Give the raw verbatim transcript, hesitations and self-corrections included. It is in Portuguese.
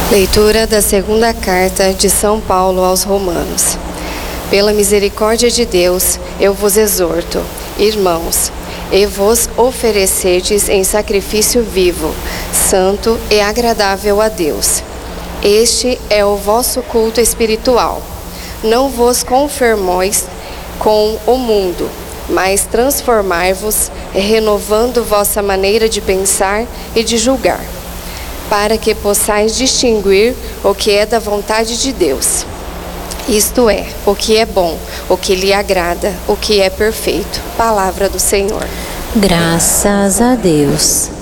Leitura da segunda carta de São Paulo aos Romanos. Pela misericórdia de Deus, eu vos exorto, irmãos, e vos oferecerdes em sacrifício vivo, santo e agradável a Deus. Este é o vosso culto espiritual. Não vos conformeis com o mundo, mas transformai-vos, renovando vossa maneira de pensar e de julgar, para que possais distinguir o que é da vontade de Deus. Isto é, o que é bom, o que lhe agrada, o que é perfeito. Palavra do Senhor. Graças a Deus.